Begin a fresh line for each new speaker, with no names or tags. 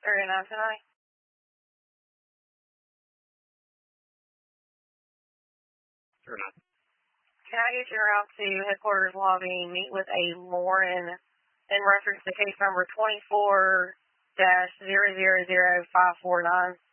39 tonight.
Sure enough.
Can I get you around to headquarters lobby, meet with a Lauren in reference to case number 24-000549?